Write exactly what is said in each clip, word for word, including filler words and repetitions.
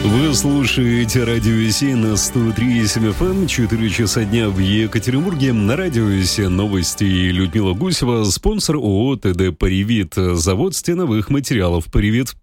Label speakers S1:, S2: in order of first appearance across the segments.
S1: Вы слушаете радио СИ на сто три и семь эф эм, четыре часа дня в Екатеринбурге. На радио СИ новости. Людмила Гусева, спонсор ООО ТД «Паривит», завод стеновых материалов «Паривит».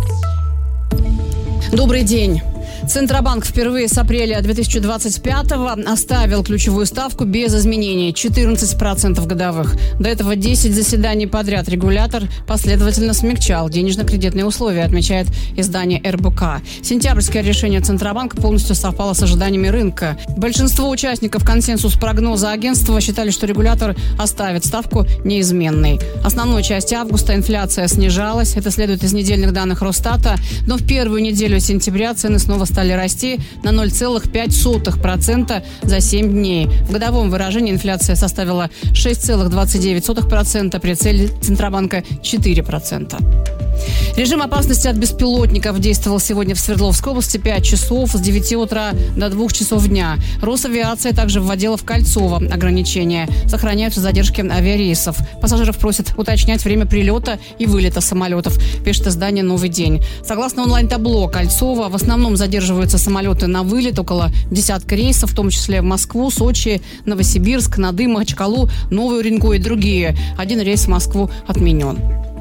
S2: Добрый день. Центробанк впервые с апреля две тысячи двадцать пятого оставил ключевую ставку без изменений – четырнадцать процентов годовых. До этого десять заседаний подряд регулятор последовательно смягчал денежно-кредитные условия, отмечает издание эр бэ ка. Сентябрьское решение Центробанка полностью совпало с ожиданиями рынка. Большинство участников консенсус-прогноза агентства считали, что регулятор оставит ставку неизменной. Основной части августа инфляция снижалась. Это следует из недельных данных Росстата. Но в первую неделю сентября цены снова стали расти на ноль целых пять сотых процента за семь дней. В годовом выражении инфляция составила шесть целых двадцать девять сотых процента, при цели Центробанка четыре процента. Режим опасности от беспилотников действовал сегодня в Свердловской области пять часов с девяти утра до двух часов дня. Росавиация также вводила в Кольцово ограничения. Сохраняются задержки авиарейсов. Пассажиров просят уточнять время прилета и вылета самолетов, пишет издание «Новый день». Согласно онлайн-табло Кольцова, в основном задерживаются самолеты на вылет, около десятка рейсов, в том числе в Москву, Сочи, Новосибирск, Надым, Махачкалу, Новую Уренгой и другие. Один рейс в Москву отменен.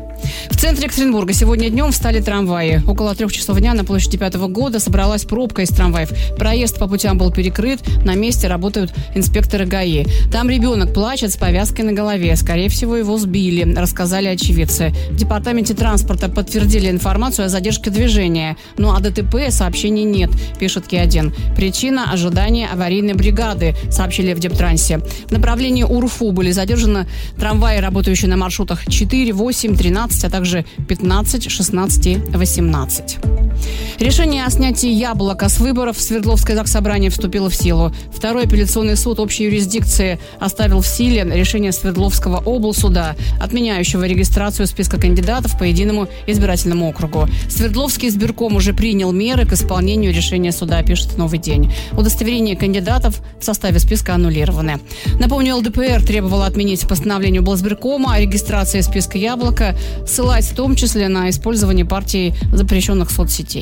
S2: В центре Екатеринбурга сегодня днем встали трамваи. Около трех часов дня на площади пятого года собралась пробка из трамваев. Проезд по путям был перекрыт. На месте работают инспекторы ГАИ. Там ребенок плачет с повязкой на голове. Скорее всего, его сбили, рассказали очевидцы. В департаменте транспорта подтвердили информацию о задержке движения. Но о ДТП сообщений нет, пишет Ки один. Причина – ожидание аварийной бригады, сообщили в Дептрансе. В направлении УРФУ были задержаны трамваи, работающие на маршрутах четыре, восемь, тринадцать, а также пятнадцать, шестнадцать и восемнадцать. Решение о снятии яблока с выборов в Свердловское заксобрание вступило в силу. Второй апелляционный суд общей юрисдикции оставил в силе решение Свердловского облсуда, отменяющего регистрацию списка кандидатов по единому избирательному округу. Свердловский избирком уже принял меры к исполнению решения суда, пишет «Новый день». Удостоверения кандидатов в составе списка аннулированы. Напомню, эл дэ пэ эр требовала отменить постановление облсбиркома о регистрации списка яблока, ссылаясь в том числе на использование партией запрещенных соцсетей.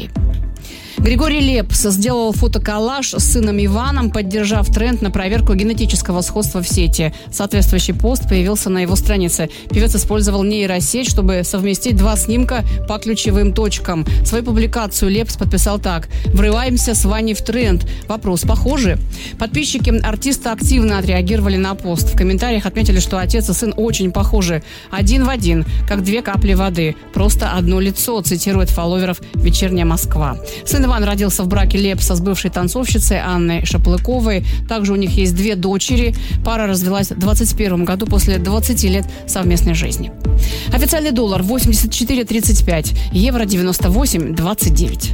S2: Григорий Лепс сделал фотоколлаж с сыном Иваном, поддержав тренд на проверку генетического сходства в сети. Соответствующий пост появился на его странице. Певец использовал нейросеть, чтобы совместить два снимка по ключевым точкам. Свою публикацию Лепс подписал так: «Врываемся с Ваней в тренд. Вопрос: похожи?» Подписчики артиста активно отреагировали на пост. В комментариях отметили, что отец и сын очень похожи. Один в один, как две капли воды. Просто одно лицо, цитирует фолловеров «Вечерняя Москва». Сын Иван родился в браке Лепса с бывшей танцовщицей Анной Шаплыковой. Также у них есть две дочери. Пара развелась в двадцать первом году после двадцати лет совместной жизни. Официальный доллар восемьдесят четыре тридцать пять, евро девяносто восемь двадцать девять.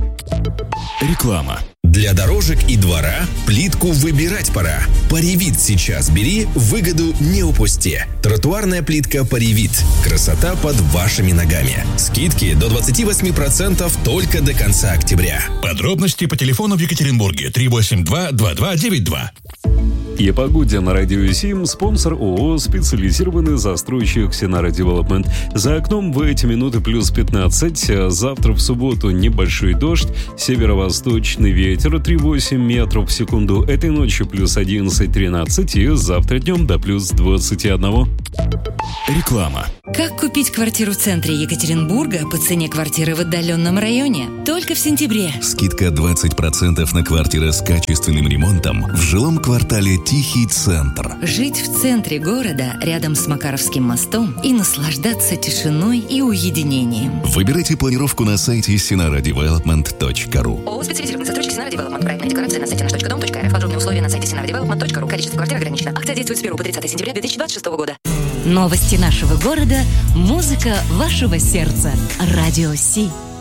S3: Реклама. Для дорожек и двора плитку выбирать пора. Паривит сейчас бери, выгоду не упусти. Тротуарная плитка Паривит. Красота под вашими ногами. Скидки до двадцать восемь процентов только до конца октября.
S4: Подробности по телефону в Екатеринбурге три восемь два два два девять два.
S1: И о погоде на радио СИМ, спонсор ООО «Специализированный застройщик Синара Девелопмент». За окном в эти минуты плюс пятнадцать. Завтра в субботу небольшой дождь, северо-восточный ветер три целых восемь метров в секунду. Этой ночью плюс одиннадцать тринадцать и завтра днем до плюс двадцать один.
S3: Реклама.
S5: Как купить квартиру в центре Екатеринбурга по цене квартиры в отдаленном районе? Только в сентябре.
S3: Скидка двадцать процентов на квартиры с качественным ремонтом в жилом квартале «Тихий центр».
S5: Жить в центре города, рядом с Макаровским мостом, и наслаждаться тишиной и уединением.
S3: Выбирайте планировку на сайте синара девелопмент точка ру.
S5: ООО «Специализированный застройщик Синара Девелопмент». Проектная декларация на сайте наш точка дом точка эр эф. Подробные условия на сайте синара девелопмент точка ру. Количество квартир ограничено. Акция действует с первого по тридцатое сентября две тысячи двадцать шестого года.
S6: Новости нашего города, музыка вашего сердца. Радио Си.